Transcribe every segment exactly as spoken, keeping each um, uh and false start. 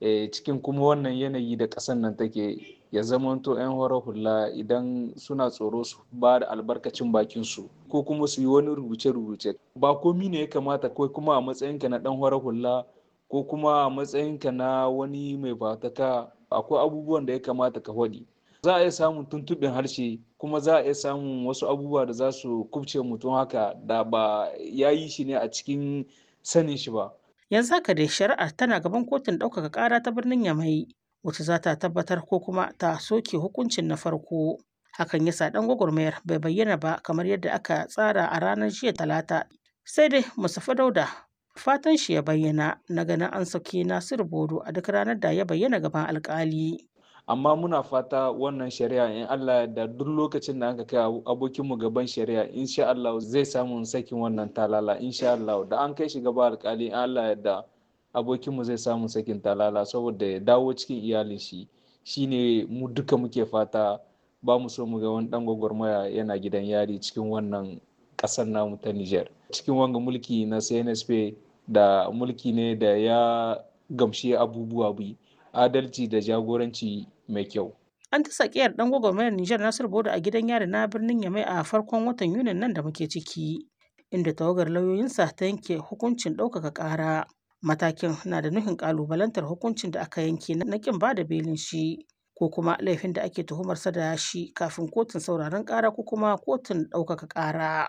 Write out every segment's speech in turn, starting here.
e, cikin kuma wannan yanayi da ƙasar nan take ya zamanto 'yan horar hula idan suna tsoro su ba da albarkacin bakinsu ko kuma su yi wani rubuce-rubuce ba komi ne ya kamata ko kuma a matsayinka na ɗan horar hula ko kuma a matsayinka na wani mai fataka akwai abubuwan da ya kamata ka faɗi. Za a iya samun tuntuɓin harshe kuma za a iya samun wasu abubuwa da za su kubce mutum haka da ba ya yi shi ne a cikin sanin shi ba. Yanzu haka dai shari'ar tana gaban kotun ɗaukaka ƙara ta birnin Yamai wacce za ta tabbatar ko kuma ta soke hukuncin na farko. Hakan yasa ɗan gwagwarmayar bai bayyana ba kamar yadda aka tsara a ranar jiya talata. Sai dai Mustapha Dauda fatan shi ya bayyana na ganin an saki Nasiru Bodo a duk ranar da ya bayyana gaban alƙali. Amma muna fata wannan shari'a in Allah da duk lokacin da aka kai abokinmu gaban shari'a insha Allah zai samu sakin wannan talala insha Allah da an kai shi gaba alƙali in Allah yadda abokinmu zai samu sakin talala saboda ya dawo cikin iyalin shi shine mu duka muke fata ba mu so mu ga wani dan gwagwarmaya yana gidan yari cikin wannan ƙasar namu ta Niger cikin wanga mulki na C N S P da mulki ne da ya gamshi abubuwa bi adalci da jagoranci mai kyau. An ta sakiyar ɗan gwagwarmayar Nijar Nasiru Bodo a gidan yari na birnin Yamai a farkon watan Yunin nan da muke ciki, inda tawagar lauyoyinsa ta yanke hukuncin ɗaukaka ƙara. Matakin na da nufin ƙalubalantar hukuncin da aka yanke na ƙin ba da belin shi ko kuma laifin da ake tuhumarsa da shi kafin kotun sauraron ƙara ko kuma kotun ɗaukaka ƙara.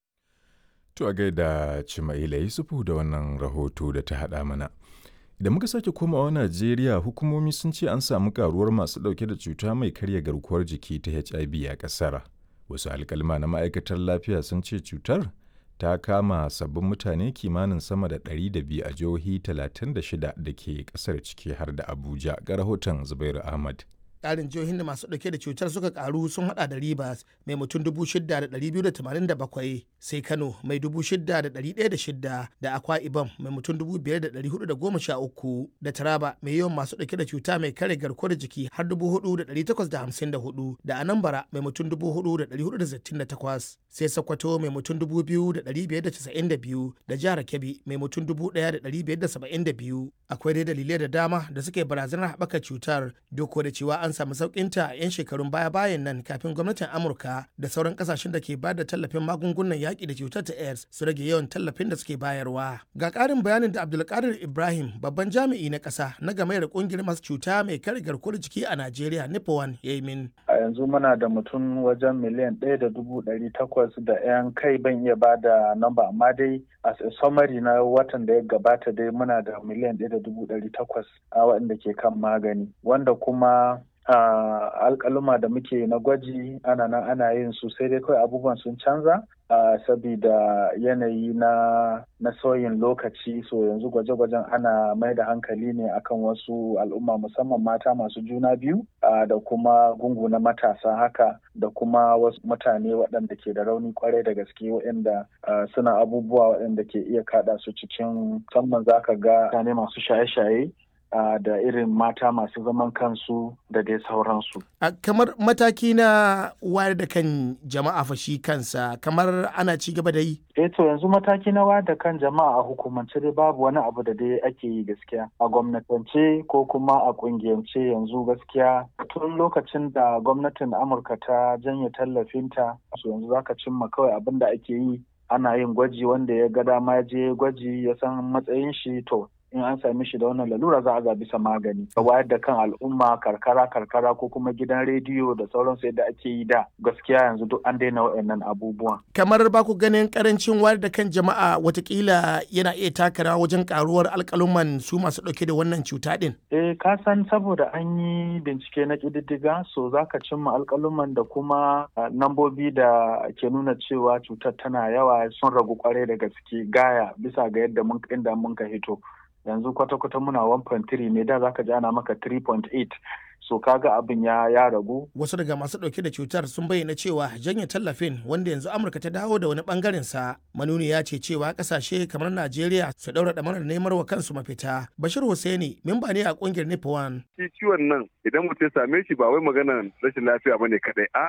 To a gaida Cimaila Yusufu da wannan rahoto da ta haɗa mana. Da muka sake komawa Najeriya, hukumomi sun ce an samu karuwar masu ɗauke da cuta mai karya garkuwar jiki ta H I V a ƙasar. Wasu alkalma na ma'aikatar lafiya sun ce cutar ta kama sabbin mutane kimanin sama da ɗari da biyu a jihohi talatin da shida da ke ƙasar ciki har da Abuja, ga rahoton Zubairu Ahmad. Ƙarin jihohin da masu ɗauke da cutar suka karu sun hada da Rivers mai mutum dubu shida da ɗari biyu da tamanin da bakwai, sai Kano mai dubu shida da ɗari ɗaya da shida, da Akwa Ibom mai mutum dubu biyar da ɗari hudu da goma sha uku, da Taraba mai yawan masu ɗauke da cuta mai kare garkuwar jiki har dubu hudu da ɗari takwas da hamsin da hudu, da Anambra mai mutum dubu hudu da ɗari hudu da sittin da takwas, sai Sokoto mai mutum dubu biyu da ɗari biyar da casa'in da biyu, da Jihar Kebbi mai mutum dubu ɗaya da ɗari biyar da saba'in da biyu. Akwai dai dalilai da dama da suke barazanar haɓaka cutar, doko da cewa an samu sauƙinta a 'yan shekarun baya-bayan nan kafin gwamnatin Amurka da sauran ƙasashen da ke ba da tallafin magungunan yaƙi da cutar ta AIDS su rage yawan tallafin da suke bayarwa. Ga ƙarin bayanin da Abdulkadir Ibrahim, babban jami'i na ƙasa na game da ƙungiyar masu cuta mai kare garkuwar jiki a Najeriya Nipawan ya yi min. A yanzu muna da mutum wajen miliyan ɗaya da dubu ɗari takwas da 'yan kai ban iya ba da namba amma dai a summary na watan da ya gabata dai muna da miliyan ɗaya da dubu ɗari takwas a waɗanda ke kan magani wanda kuma Uh, alƙaluma da muke na gwaji ana nan ana yin su sai dai kawai abubuwan sun canza uh, sabida yanayi na na sauyin lokaci so yanzu gwaje-gwajen ana mai da hankali ne akan wasu al'umma musamman mata masu juna biyu uh, da kuma gungu na matasa haka da kuma wasu mutane waɗanda ke da rauni kwarai da gaske waɗanda uh, suna abubuwa waɗanda ke iya kaɗa su cikin musamman zaka ga mutane masu shaye-shaye Uh, da irin mata masu zaman kansu da dai sauransu. Uh, kamar mataki na wayar da kan jama'a fa shi kansa kamar ana ci gaba da yi? Eh to yanzu mataki na wayar da kan jama'a a hukumance dai babu wani abu da dai ake yi gaskiya. A gwamnatance ko kuma a kungiyance yanzu gaskiya tun lokacin da gwamnatin Amurka ta janye tallafinta so yanzu zaka cimma kawai abin da ake yi ana yin gwaji wanda ya ga dama je gwaji ya san matsayin shi to in an sami shi da wannan lalura za a ga bisa magani a wayar da kan al'umma karkara karkara ko kuma gidan rediyo da sauransu yadda ake yi da gaskiya yanzu duk an daina waɗannan abubuwan. Kamar ba ku ganin karancin wayar da kan jama'a watakila yana iya taka rawa wajen karuwar alƙaluman su masu ɗauke da wannan cuta ɗin? Eh ka san saboda an yi bincike na ƙididdiga so za ka cimma alƙaluman da kuma nambobi da ke nuna cewa cutar tana yawa sun ragu kwarai da gaske gaya bisa ga yadda mun inda mun ka hito. Yanzu kwata-kwata muna one point three ne da zaka ji ana maka three point eight so kaga abin ya ya ragu. Wasu daga masu dauke da cutar sun bayyana cewa janye tallafin wanda yanzu Amurka ta dawo da wani bangaren sa manuni ya ce cewa kasashe kamar Najeriya su daura damarar neman wa kansu mafita. Bashir Hussaini memba ne a kungiyar Nipawan. Shi ciwon nan idan mutum ya same shi ba wai maganar rashin lafiya bane kadai a'a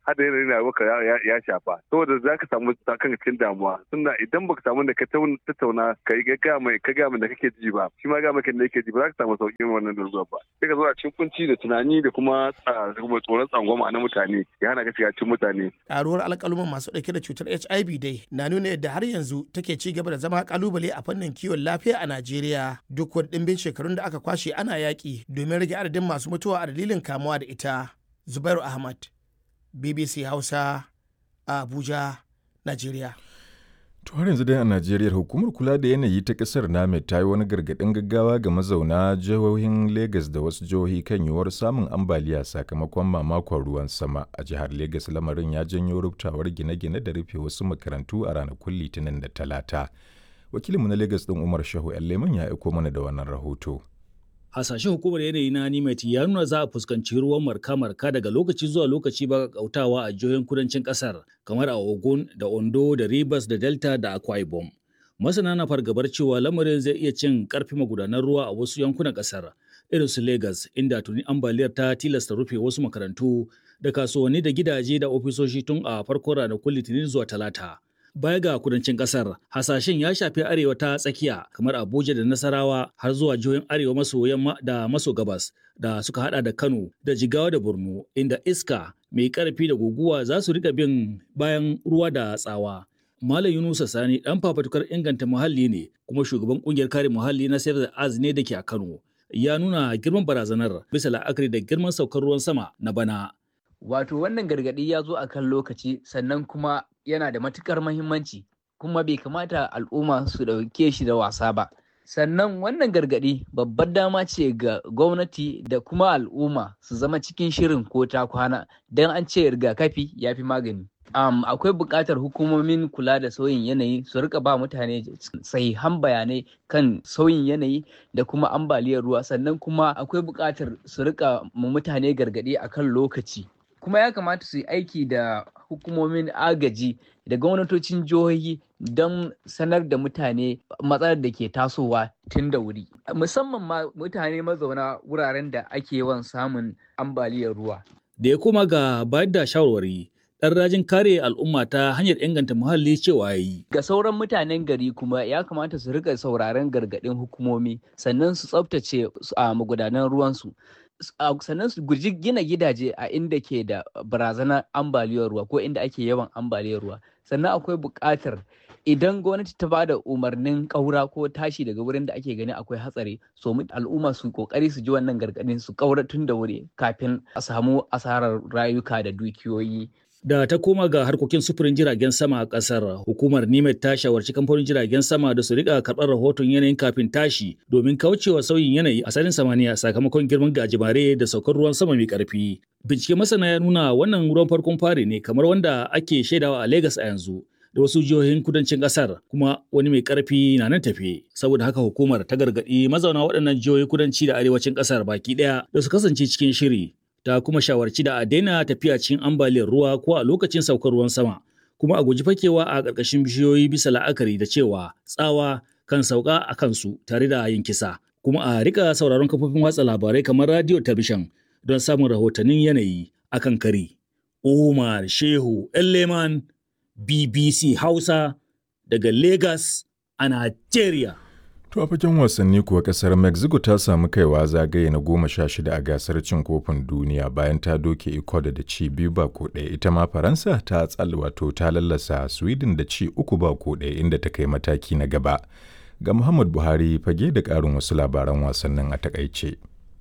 har da yanayin rayuwarka ya shafa saboda za ka samu kanka cikin damuwa tunda idan baka samu da ka tattauna ka yi ga mai ka ga mai da kake ji ba shi ma ga mai da yake ji ba za ka samu sauƙin wannan daruruwa ba sai ka zo a cikin kunci da tunani da kuma tsoron tsangwama na mutane ya hana ka shiga cikin mutane. Ƙaruwar alƙaluman masu ɗauke da cutar H I V dai na nuna yadda har yanzu take ci gaba da zama ƙalubale a fannin kiwon lafiya a Najeriya duk wani ɗimbin shekarun da aka kwashe ana yaƙi domin rage adadin masu mutuwa a dalilin kamuwa da ita. Zubairu Ahmad, B B C Hausa, a Abuja, Najeriya. To har yanzu dai a Najeriya hukumar kula da yanayi ta ƙasar NAMED ta yi wani gargaɗin gaggawa ga mazauna jihohin Legas da wasu jihohi kan yiwuwar samun ambaliya sakamakon mamakon ruwan sama. A jihar Legas lamarin ya janyo rubtawar gine-gine da rufe wasu makarantu a ranakun Litinin da Talata. Wakilinmu na Legas ɗin Umar Shehu Leman ya aiko mana da wannan rahoto. Hasashen hukumar yanayi na NIMET ya nuna za a fuskanci ruwan marka-marka daga lokaci zuwa lokaci ba kautawa a jihohin kudancin kasar kamar a Ogun da Ondo da Rivers da Delta da Akwa Ibom. Masana na fargabar cewa lamarin zai iya cin karfi magudanan ruwa a wasu yankunan kasar irin su Lagos inda tuni ambaliyar ta tilasta rufe wasu makarantu da kasuwanni da gidaje da ofisoshi tun a farkon ranakun Litinin zuwa Talata. Baya ga kudancin kasar, hasashen ya shafi arewa ta tsakiya kamar Abuja da Nasarawa har zuwa jihohin arewa maso yamma da maso gabas da suka hada da Kano da Jigawa da Borno inda iska mai karfi da guguwa za su rika bin bayan ruwa da tsawa. Malam Yunusa Sani dan fafatukar inganta muhalli ne kuma shugaban kungiyar kare muhalli na Save the Earth ne da ke a Kano. Ya nuna girman barazanar bisa la'akari da girman saukar ruwan sama na bana. Wato wannan gargaɗi ya zo a kan lokaci sannan kuma yana da matukar mahimmanci kuma bai kamata al'umma su ɗauke shi da wasa ba. Sannan wannan gargaɗi babbar dama ce ga gwamnati da kuma al'umma su zama cikin shirin ko ta kwana don an ce rigakafi ya fi magani. Um, akwai buƙatar hukumomin kula da sauyin yanayi su rika ba mutane sahihan bayanai kan sauyin yanayi da kuma ambaliyar ruwa sannan kuma akwai buƙatar su rika mu mutane gargaɗi akan lokaci. Kuma ya kamata su yi aiki da hukumomin agaji da gwamnatocin jihohi don sanar da mutane matsalar da ke tasowa tun da wuri. Musamman ma mutane mazauna wuraren da ake yawan samun ambaliyar ruwa. Da ya koma ga bayar da shawarwari, ɗan rajin kare al'umma ta hanyar inganta muhalli cewa yi. Ga sauran mutanen gari kuma ya kamata su rika sauraron gargaɗin hukumomi sannan su tsaftace a magudanan ruwansu. Sannan su guji gina gidaje a inda ke da barazanar ambaliyar ruwa ko inda ake yawan ambaliyar ruwa. Sannan akwai buƙatar idan gwamnati ta ba da umarnin ƙaura ko tashi daga wurin da ake gani akwai hatsari so al'umma su kokari su ji wannan gargaɗin su ƙaura tun da wuri kafin a samu asarar rayuka da dukiyoyi. Da ta koma ga harkokin sufurin jiragen sama a ƙasar, hukumar NIMET ta shawarci kamfanin jiragen sama da su rika karɓar rahoton yanayin kafin tashi domin kaucewa sauyin yanayi a sararin samaniya sakamakon girman gajimare da saukar ruwan sama mai ƙarfi. Bincike masana ya nuna wannan ruwan farkon fari ne kamar wanda ake shaidawa a Legas a yanzu da wasu jihohin kudancin ƙasar kuma wani mai ƙarfi na nan tafe. Saboda haka hukumar ta gargaɗi mazauna waɗannan jihohin kudanci da arewacin ƙasar baki ɗaya da su kasance cikin shiri. Ta kuma shawarci da a daina tafiya cikin ambaliyar ruwa ko a lokacin saukar ruwan sama kuma a guji fakewa a ƙarƙashin bishiyoyi bisa la'akari da cewa tsawa kan sauka a kansu tare da yin kisa kuma a rika sauraron kafofin watsa labarai kamar radio talabishin don samun rahotannin yanayi akan kari. Umar Shehu Leman, B B C Hausa daga Lagos a Najeriya. To a fagen wasanni kuwa kasar Mexico ta samu kaiwa zagaye na goma sha shida a gasar cin kofin duniya bayan ta doke Ecuador da ci biyu ba ko ɗaya. Ita ma Faransa ta tsal wato ta lallasa Sweden da ci uku ba ko ɗaya inda ta kai mataki na gaba. Ga Muhammad Buhari fage da ƙarin wasu labaran wasannin a takaice.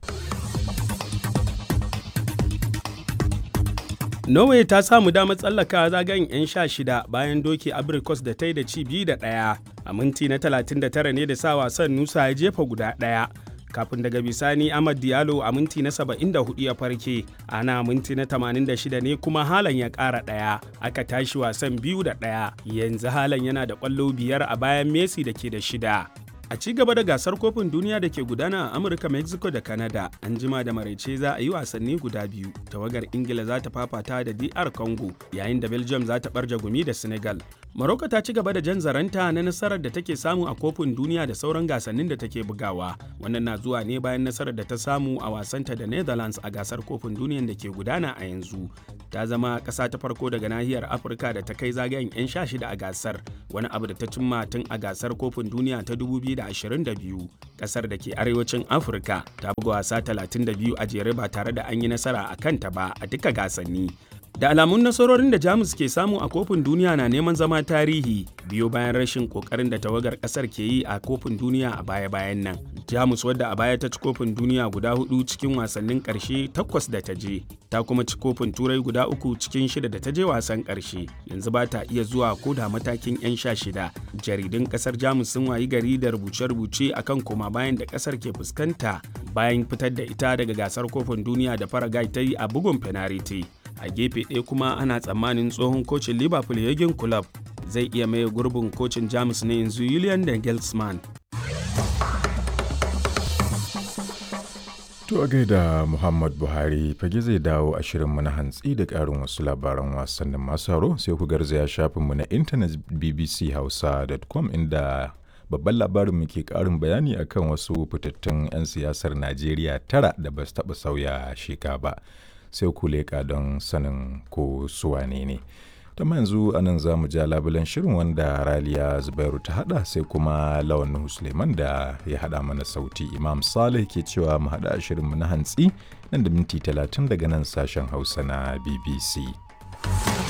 Norway ta samu damar tsallaka zagayen 'yan sha shida bayan doki Abrikos da ta yi da ci biyu da ɗaya. A minti na talatin da tara ne da sa wasan Nusa ya jefa guda ɗaya. Kafin daga bisani Amad Diallo a minti na saba'in da hudu ya farke. Ana minti na tamanin da shida ne kuma Haaland ya ƙara ɗaya. Aka tashi wasan biyu da ɗaya. Yanzu Haaland yana da ƙwallo biyar a bayan Messi da ke da shida. A ci gaba da gasar kofin duniya da ke gudana a Amurka, Mexico da Canada, an jima da maraice za a yi wasanni guda biyu. Tawagar Ingila za ta fafata da D R Congo, yayin da Belgium za ta ɓarje gumi da Senegal. Morocco ta ci gaba da jan zaranta na nasarar da take samu a kofin duniya da sauran gasannin da take bugawa. Wannan na zuwa ne bayan nasarar da ta samu a wasanta da Netherlands a gasar kofin duniyan da ke gudana a yanzu. Ta zama ƙasa ta farko daga nahiyar Afirka da ta kai zagayen 'yan sha shida a gasar, wani abu da ta cimma tun a gasar kofin duniya ta dubu biyu da ashirin da biyu. Ƙasar da ke arewacin Afirka ta buga wasa talatin da biyu a jere ba tare da an yi nasara a kanta ba a duka gasanni. Da alamun nasarorin da Jamus ke samu a kofin duniya na neman zama tarihi biyo bayan rashin kokarin da tawagar kasar ke yi a kofin duniya a baya-bayan nan. Jamus, wadda a baya ta ci kofin duniya guda hudu cikin wasannin karshe takwas da ta je, ta kuma ci kofin turai guda uku cikin shida da ta je wasan karshe. Yanzu ba ta iya zuwa ko da matakin 'yan sha shida. Jaridun kasar Jamus sun wayi gari da rubuce-rubuce akan koma bayan da kasar ke fuskanta bayan fitar da ita daga gasar kofin duniya da Paraguay ta yi a bugun fenariti. A gefe ɗaya kuma ana tsammanin tsohon kocin Liverpool Jurgen Klopp zai iya maye gurbin kocin Jamus na yanzu Julian Nagelsmann. To a gaida Muhammad Buhari, fage zai dawo a shirinmu na hantsi da ƙarin wasu labaran wasannin masu haro sai ku garzaya shafinmu na intanet b b c hausa dot com inda babban labarin muke ƙarin bayani akan wasu fitattun 'yan siyasar Najeriya tara da ba su taɓa sauya sheka ba. Sai ku leƙa don sanin ko suwane ne. Ta yanzu anan za mu ja labulen shirin wanda Raliya Zubairu ta hada, sai kuma Lawan Suleiman da ya hada mana sauti. Imam Saleh ke cewa mu hada shirinmu na hantsi nan da minti talatin daga nan sashen Hausa na B B C.